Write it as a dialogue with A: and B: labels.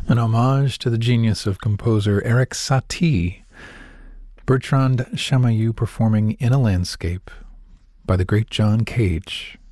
A: An homage to the genius of composer Erik Satie, Bertrand Chamayou performing In a Landscape by the great John Cage.